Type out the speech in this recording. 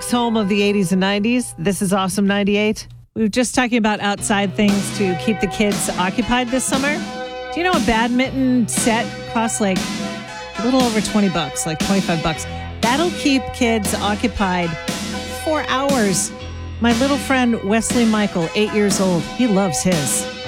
Next home of the 80s and 90s. This is Awesome 98. We were just talking about outside things to keep the kids occupied this summer. Do you know a badminton set costs like a little over $20, like $25? That'll keep kids occupied for hours. My little friend Wesley Michael, 8 years old, he loves his.